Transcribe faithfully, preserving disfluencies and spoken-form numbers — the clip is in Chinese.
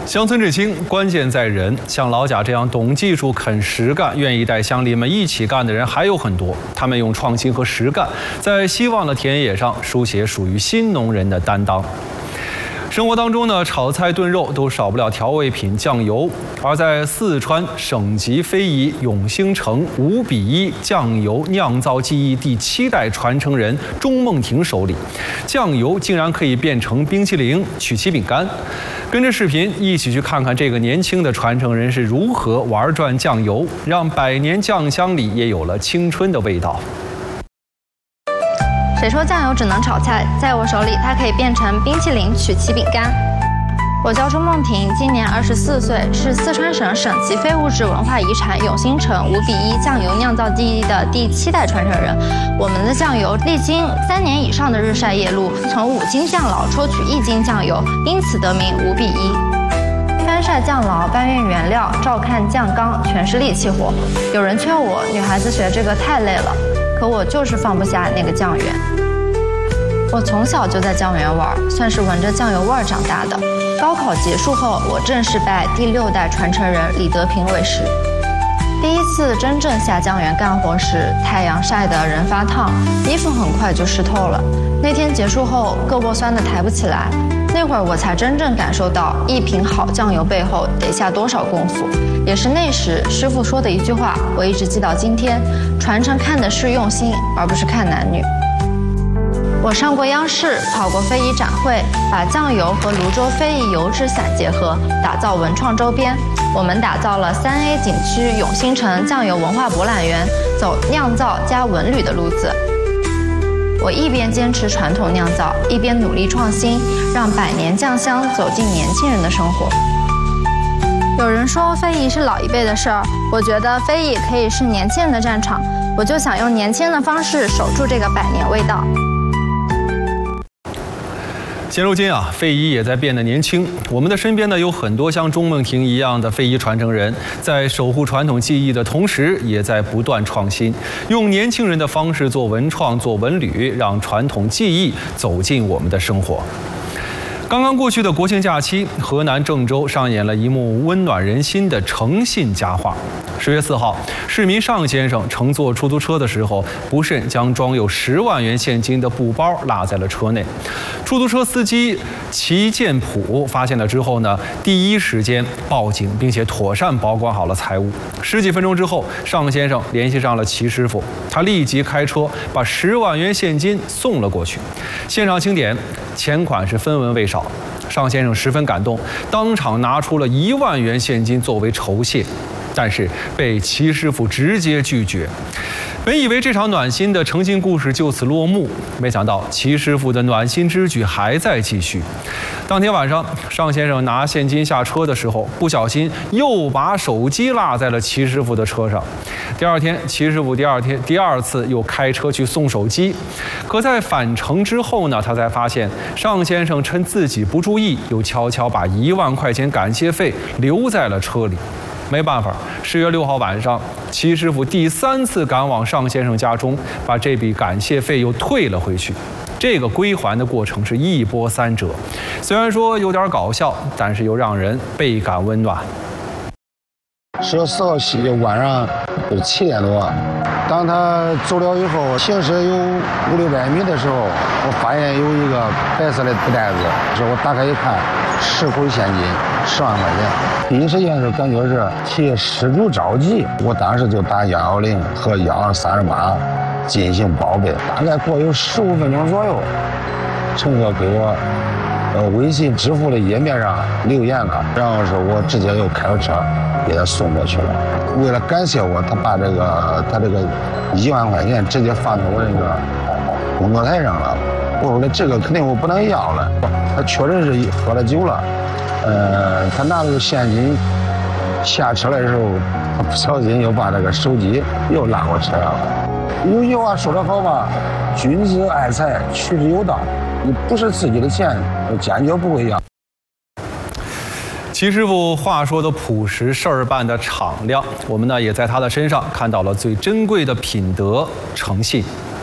乡村振兴关键在人，像老贾这样懂技术、肯实干、愿意带乡邻们一起干的人还有很多。他们用创新和实干，在希望的田野上书写属于新农人的担当。生活当中呢，炒菜炖肉都少不了调味品酱油，而在四川省级非遗永兴城五比一酱油酿造技艺第七代传承人钟梦婷手里，酱油竟然可以变成冰淇淋、曲奇饼干。跟着视频一起去看看这个年轻的传承人是如何玩转酱油，让百年酱香里也有了青春的味道。 谁说酱油只能炒菜？在我手里，它可以变成冰淇淋、曲奇饼干。我叫钟梦婷，今年二十四岁，是四川省省级非物质文化遗产永兴城五比一酱油酿造技艺的第七代传承人。我们的酱油历经三年以上的日晒夜露，从五斤酱老抽取一斤酱油，因此得名五比一。翻晒酱老，搬运原料，照看酱缸，全是力气活。有人劝我，女孩子学这个太累了。可我就是放不下那个酱园。我从小就在酱园玩，算是闻着酱油味儿长大的。高考结束后，我正式拜第六代传承人李德平为师。第一次真正下酱园干活时，太阳晒得人发烫，衣服很快就湿透了。那天结束后，胳膊酸得抬不起来。那会儿我才真正感受到一瓶好酱油背后得下多少功夫。也是那时师傅说的一句话，我一直记到今天：传承看的是用心，而不是看男女。我上过央视，跑过非遗展会，把酱油和泸州非遗油纸伞结合，打造文创周边。我们打造了三 A 景区永兴城酱油文化博览园，走酿造加文旅的路子。我一边坚持传统酿造，一边努力创新，让百年酱香走进年轻人的生活。有人说非遗是老一辈的事儿，我觉得非遗也可以是年轻人的战场，我就想用年轻人的方式守住这个百年味道。 现如今啊，非遗也在变得年轻。我们的身边呢，有很多像钟梦婷一样的非遗传承人，在守护传统技艺的同时，也在不断创新，用年轻人的方式做文创、做文旅，让传统技艺走进我们的生活。刚刚过去的国庆假期，河南郑州上演了一幕温暖人心的诚信佳话。十月四号，市民尚先生乘坐出租车的时候，不慎将装有十万元现金的布包落在了车内。出租车司机齐建普发现了之后呢，第一时间报警，并且妥善保管好了财物。十几分钟之后，尚先生联系上了齐师傅，他立即开车把十万元现金送了过去。现场清点，钱款是分文未少。尚先生十分感动，当场拿出了一万元现金作为酬谢，但是被齐师傅直接拒绝。本以为这场暖心的诚信故事就此落幕，没想到齐师傅的暖心之举还在继续。当天晚上，尚先生拿现金下车的时候，不小心又把手机落在了齐师傅的车上。第二天，齐师傅第二天第二次又开车去送手机，可在返程之后呢，他才发现尚先生趁自己不注意，又悄悄把一万块钱感谢费留在了车里。没办法，十月六号晚上，齐师傅第三次赶往尚先生家中，把这笔感谢费又退了回去。这个归还的过程是一波三折，虽然说有点搞笑，但是又让人倍感温暖。 十月四号起晚上有七点多，当他走了以后，行驶有五六百米的时候，我发现有一个白色的布袋子，是我打开一看，十口现金，十万块钱。第一时间是感觉是替失主着急，我当时就打幺幺零和幺二三十八进行报备。大概过有十五分钟左右，乘客给我呃微信支付的页面上留言了，然后是我直接又开着车给他送过去了。为了感谢我，他把这个他这个一万块钱直接放到我这个工作台上了。我说的这个肯定我不能要了，他确实是喝了酒了。呃，他拿着现金下车来的时候，他不小心又把这个手机又拉过车上了。有句话说得好吧，君子爱财，取之有道。你不是自己的钱，我坚决不会要。 齐师傅话说的朴实，事儿办的敞亮，我们呢也在他的身上看到了最珍贵的品德——诚信。